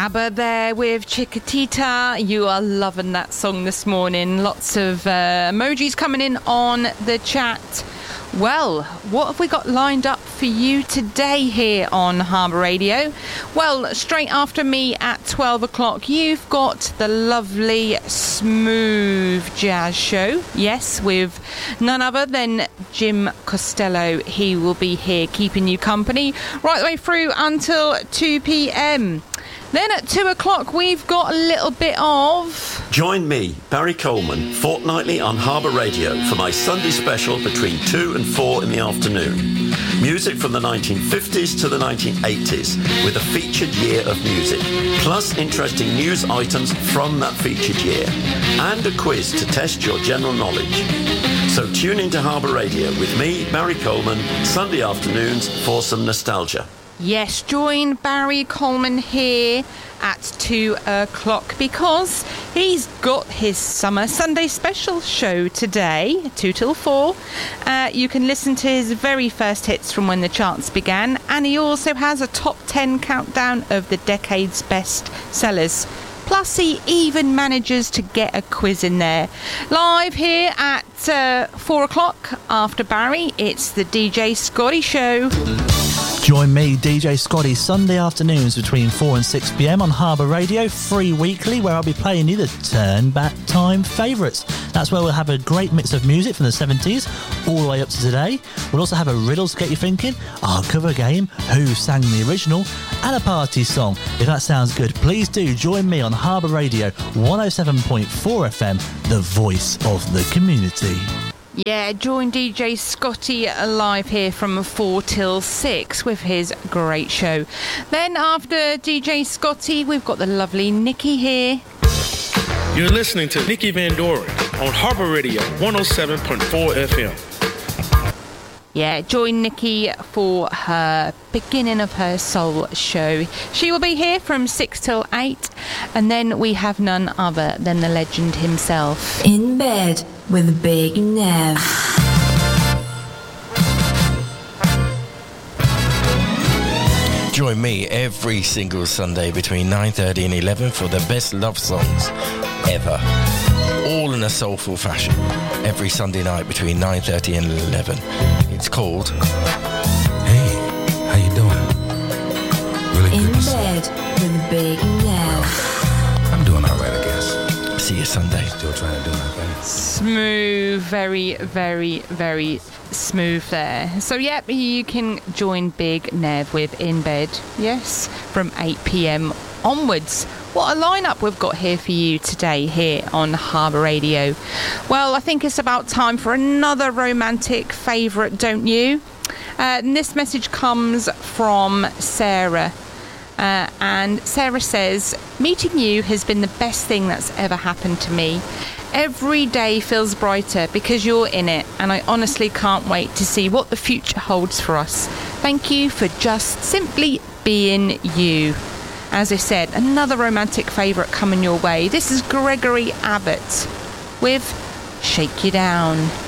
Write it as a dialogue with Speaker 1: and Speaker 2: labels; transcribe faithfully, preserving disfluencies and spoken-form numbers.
Speaker 1: ABBA there with Chiquitita. You are loving that song this morning. Lots of uh, emojis coming in on the chat. Well, what have we got lined up for you today here on Harbour Radio? Well, straight after me at twelve o'clock, you've got the lovely Smooth Jazz Show. Yes, with none other than Jim Costello. He will be here keeping you company right the way through until two p.m. Then at two o'clock, we've got a little bit of...
Speaker 2: Join me, Barry Coleman, fortnightly on Harbour Radio for my Sunday special between two and four in the afternoon. Music from the nineteen fifties to the nineteen eighties with a featured year of music, plus interesting news items from that featured year, and a quiz to test your general knowledge. So tune into Harbour Radio with me, Barry Coleman, Sunday afternoons for some nostalgia.
Speaker 1: Yes, join Barry Coleman here at two o'clock because he's got his Summer Sunday Special show today, two till four. Uh, you can listen to his very first hits from when the charts began, and he also has a top ten countdown of the decade's best sellers. Plus, he even manages to get a quiz in there. Live here at uh, four o'clock after Barry, it's the D J Scotty Show.
Speaker 3: Join me, D J Scotty, Sunday afternoons between four and six p.m. on Harbour Radio, free weekly, where I'll be playing you the Turn Back Time favourites. That's where we'll have a great mix of music from the seventies all the way up to today. We'll also have a riddles to get you thinking, our cover game, who sang the original, and a party song. If that sounds good, please do join me on Harbour Radio, one oh seven point four F M, the voice of the community.
Speaker 1: Yeah, join D J Scotty live here from four till six with his great show. Then after D J Scotty, we've got the lovely Nikki here.
Speaker 4: You're listening to Nikki Van Doren on Harbour Radio, one oh seven point four F M.
Speaker 1: Yeah, join Nikki for her beginning of her soul show. She will be here from six till eight, and then we have none other than the legend himself.
Speaker 5: In Bed with Big Nev.
Speaker 6: Join me every single Sunday between nine thirty and eleven for the best love songs ever. All in a soulful fashion. Every Sunday night between nine thirty and eleven. It's called...
Speaker 7: Hey, how you doing? Really
Speaker 5: In
Speaker 7: good to see
Speaker 5: Bed with Big Nev.
Speaker 7: I'm doing all right, I guess.
Speaker 6: See you Sunday.
Speaker 7: Still trying to do my thing.
Speaker 1: Smooth, very, very, very smooth there. So, yep, you can join Big Nev with In Bed, yes, from eight p.m. onwards. What a lineup we've got here for you today here on Harbour Radio. Well, I think it's about time for another romantic favourite, don't you? Uh, and this message comes from Sarah. Uh, and Sarah says, meeting you has been the best thing that's ever happened to me. Every day feels brighter because you're in it, and I honestly can't wait to see what the future holds for us. Thank you for just simply being you. As I said, another romantic favourite coming your way. This is Gregory Abbott with Shake You Down.